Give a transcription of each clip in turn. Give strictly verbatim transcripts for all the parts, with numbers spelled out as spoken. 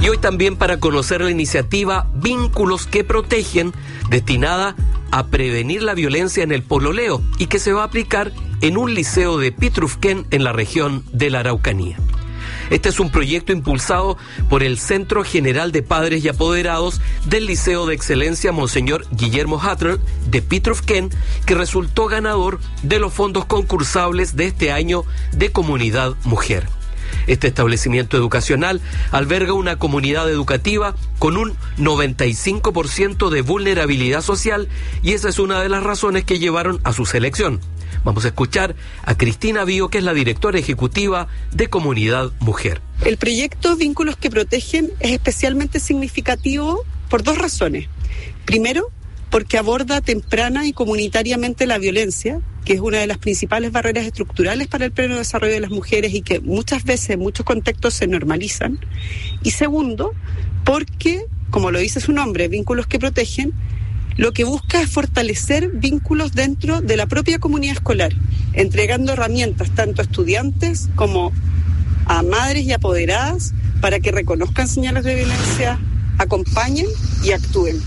Y hoy también para conocer la iniciativa Vínculos que Protegen, destinada a prevenir la violencia en el pololeo y que se va a aplicar en un liceo de Pitrufquén en la región de la Araucanía. Este es un proyecto impulsado por el Centro General de Padres y Apoderados del Liceo de Excelencia Monseñor Guillermo Hatter de Pitrufquén, que resultó ganador de los fondos concursables de este año de Comunidad Mujer. Este establecimiento educacional alberga una comunidad educativa con un noventa y cinco por ciento de vulnerabilidad social y esa es una de las razones que llevaron a su selección. Vamos a escuchar a Cristina Bío, que es la directora ejecutiva de Comunidad Mujer. El proyecto Vínculos que Protegen es especialmente significativo por dos razones. Primero, porque aborda temprana y comunitariamente la violencia, que es una de las principales barreras estructurales para el pleno desarrollo de las mujeres y que muchas veces en muchos contextos se normalizan. Y segundo, porque, como lo dice su nombre, Vínculos que Protegen, lo que busca es fortalecer vínculos dentro de la propia comunidad escolar, entregando herramientas tanto a estudiantes como a madres y apoderadas para que reconozcan señales de violencia, acompañen y actúen.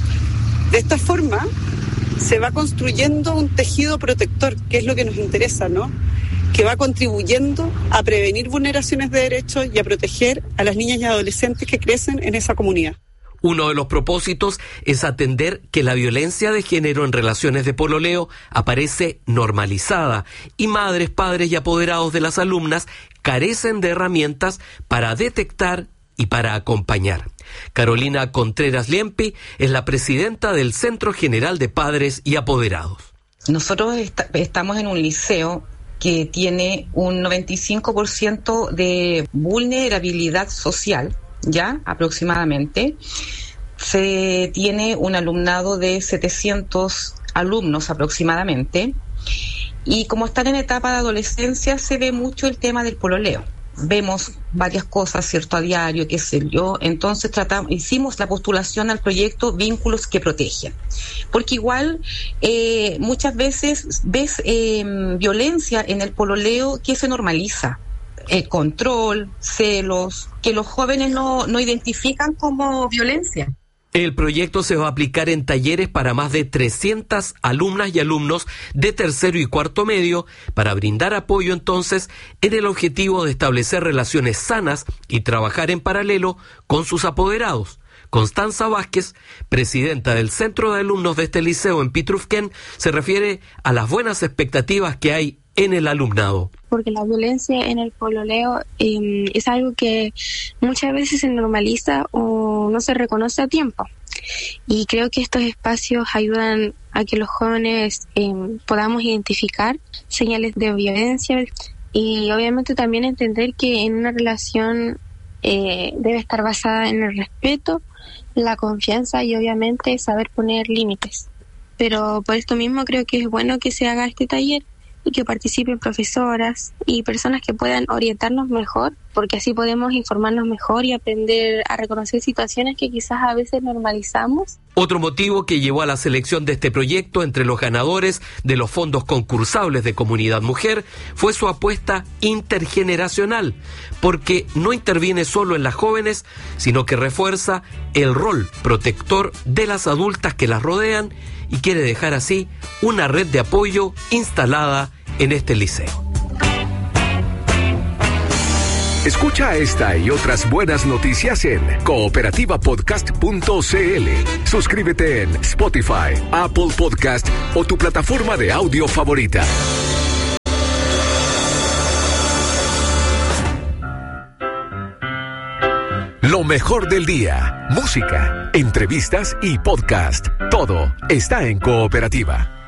De esta forma se va construyendo un tejido protector, que es lo que nos interesa, ¿no? Que va contribuyendo a prevenir vulneraciones de derechos y a proteger a las niñas y adolescentes que crecen en esa comunidad. Uno de los propósitos es atender que la violencia de género en relaciones de pololeo aparece normalizada y madres, padres y apoderados de las alumnas carecen de herramientas para detectar y para acompañar. Carolina Contreras Liempi es la presidenta del Centro General de Padres y Apoderados. Nosotros est- estamos en un liceo que tiene un noventa y cinco por ciento de vulnerabilidad social, ya aproximadamente. Se tiene un alumnado de setecientos alumnos aproximadamente, y como están en etapa de adolescencia se ve mucho el tema del pololeo. Vemos varias cosas, ¿cierto?, a diario, qué sé yo. Entonces tratamos, hicimos la postulación al proyecto Vínculos que Protegen, porque igual eh, muchas veces ves eh, violencia en el pololeo que se normaliza. El control, celos, que los jóvenes no, no identifican como violencia. El proyecto se va a aplicar en talleres para más de trescientas alumnas y alumnos de tercero y cuarto medio para brindar apoyo entonces en el objetivo de establecer relaciones sanas y trabajar en paralelo con sus apoderados. Constanza Vázquez, presidenta del Centro de Alumnos de este liceo en Pitrufquén, se refiere a las buenas expectativas que hay en el alumnado. Porque la violencia en el pololeo eh, es algo que muchas veces se normaliza o no se reconoce a tiempo. Y creo que estos espacios ayudan a que los jóvenes eh, podamos identificar señales de violencia y obviamente también entender que en una relación eh, debe estar basada en el respeto, la confianza y obviamente saber poner límites. Pero por esto mismo creo que es bueno que se haga este taller y que participen profesoras y personas que puedan orientarnos mejor, porque así podemos informarnos mejor y aprender a reconocer situaciones que quizás a veces normalizamos. Otro motivo que llevó a la selección de este proyecto entre los ganadores de los fondos concursables de Comunidad Mujer fue su apuesta intergeneracional, porque no interviene solo en las jóvenes, sino que refuerza el rol protector de las adultas que las rodean y quiere dejar así una red de apoyo instalada en este liceo. Escucha esta y otras buenas noticias en cooperativa podcast punto c l. Suscríbete en Spotify, Apple Podcast o tu plataforma de audio favorita. Lo mejor del día, música, entrevistas y podcast. Todo está en Cooperativa.